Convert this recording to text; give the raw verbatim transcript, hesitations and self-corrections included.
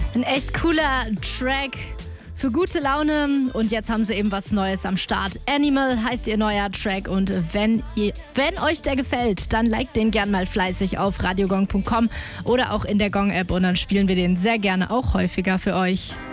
Ein echt cooler Track für gute Laune. Und jetzt haben sie eben was Neues am Start. Animal heißt ihr neuer Track. Und wenn, ihr, wenn euch der gefällt, dann liked den gern mal fleißig auf radiogong punkt com oder auch in der Gong-App. Und dann spielen wir den sehr gerne auch häufiger für euch.